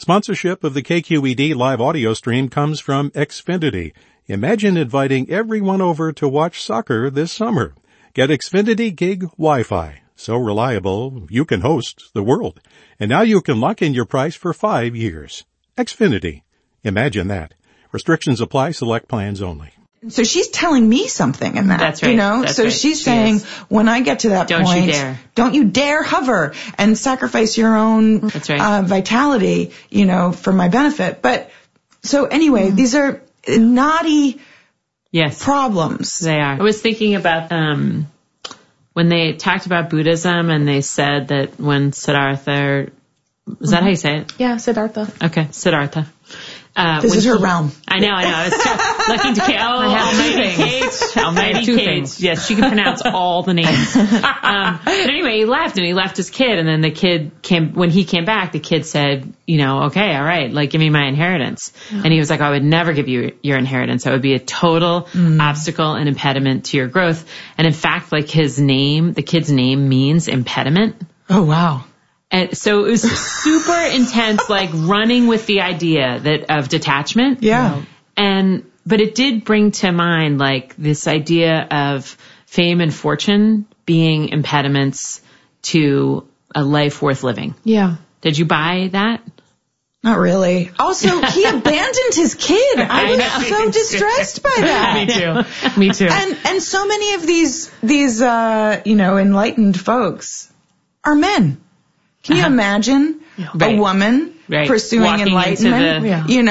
Sponsorship of the KQED live audio stream comes from Xfinity. Imagine inviting everyone over to watch soccer this summer. Get Xfinity Gig Wi-Fi. So reliable, you can host the world. And now you can lock in your price for 5 years. Xfinity. Imagine that. Restrictions apply. Select plans only. So she's telling me something in that. That's right. You know? That's so right. she's saying, when I get to that point, don't you dare hover and sacrifice your own vitality, you know, for my benefit. But so anyway, these are naughty problems. They are. I was thinking about when they talked about Buddhism and they said that when Siddhartha, is that how you say it? Yeah, Siddhartha. Okay, Siddhartha. This is her realm. I know. I was looking to Almighty Kate. Yes, she can pronounce all the names. But anyway, he left his kid, and then the kid when he came back, the kid said, you know, okay, all right, like, give me my inheritance. And he was like, I would never give you your inheritance. That would be a total obstacle and impediment to your growth. And in fact, like, the kid's name means impediment. Oh, wow. And so it was super intense, like running with the idea of detachment. Yeah. But it did bring to mind like this idea of fame and fortune being impediments to a life worth living. Yeah. Did you buy that? Not really. Also, he abandoned his kid. I was so distressed by that. Me too. And so many of these enlightened folks are men. Can you imagine a woman pursuing walking enlightenment,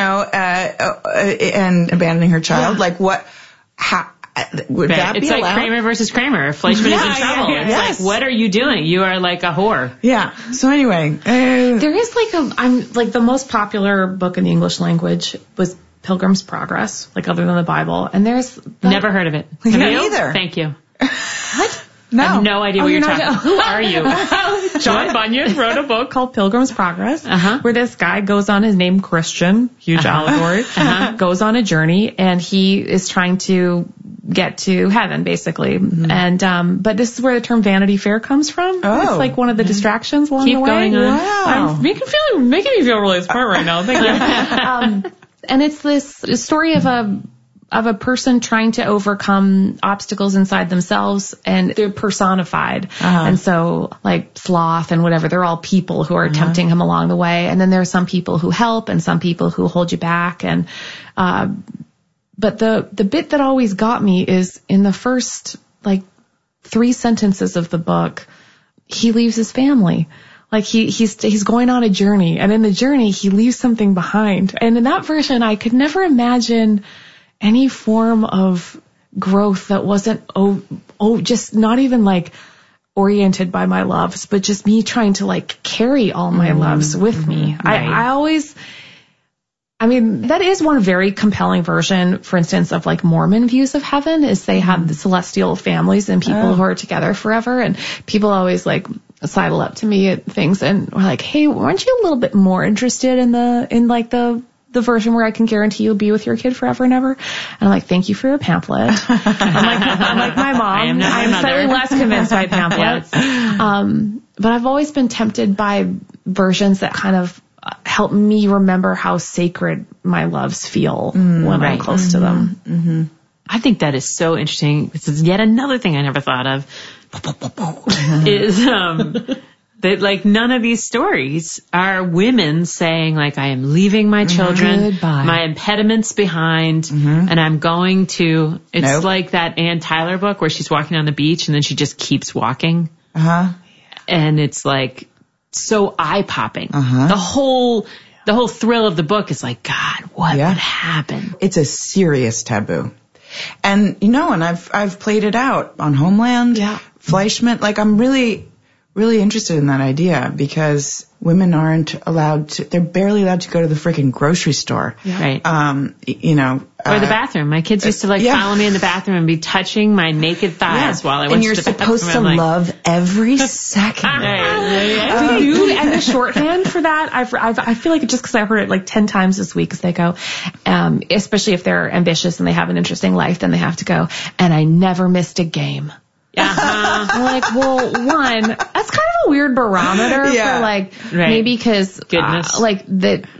and abandoning her child? Yeah. Like what? How would that be allowed? It's like Kramer versus Kramer. Fleischman is in trouble. It's like, what are you doing? You are like a whore. Yeah. So anyway, there is like the most popular book in the English language was Pilgrim's Progress, like other than the Bible. And there's never heard of it. Me either. Thank you. What? No. I have no idea what you're talking about. Who are you? John Bunyan wrote a book called Pilgrim's Progress, where this guy goes on, his name Christian, huge allegory, goes on a journey, and he is trying to get to heaven, basically. And but this is where the term Vanity Fair comes from. Oh. It's like one of the distractions along the way. Keep going on. Wow. I'm making me feel really smart right now. Thank you. And it's this story of a person trying to overcome obstacles inside themselves, and they're personified. And so like sloth and whatever, they're all people who are tempting him along the way. And then there are some people who help and some people who hold you back. And, but the bit that always got me is in the first like 3 sentences of the book, he leaves his family. Like he's going on a journey, and in the journey he leaves something behind. And in that version, I could never imagine any form of growth that wasn't, just not even like oriented by my loves, but just me trying to like carry all my loves with me. Right. I mean, that is one very compelling version, for instance, of like Mormon views of heaven, is they have the celestial families and people who are together forever. And people always like sidle up to me at things and we're like, hey, aren't you a little bit more interested in the version where I can guarantee you'll be with your kid forever and ever? And I'm like, thank you for your pamphlet. I'm like my mom. I'm slightly less convinced by pamphlets. But I've always been tempted by versions that kind of help me remember how sacred my loves feel when I'm close to them. I think that is so interesting. This is yet another thing I never thought of. Is that like none of these stories are women saying like, I am leaving my children, my impediments behind, and I'm going to, it's like that Ann Tyler book where she's walking on the beach and then she just keeps walking. And it's like so eye-popping. The whole thrill of the book is like, God, what would happen? It's a serious taboo. And, and I've played it out on Homeland, Fleischman. Like, I'm really interested in that idea because women aren't allowed to, they're barely allowed to go to the freaking grocery store. Right. Or the bathroom. My kids used to follow me in the bathroom and be touching my naked thighs while I went to the bathroom. And you're supposed to love every second. And the shorthand for that, I feel like just because I heard it like 10 times this week, as they go, especially if they're ambitious and they have an interesting life, then they have to go, and I never missed a game. I'm like, well, one, that's kind of a weird barometer for like, maybe because, like that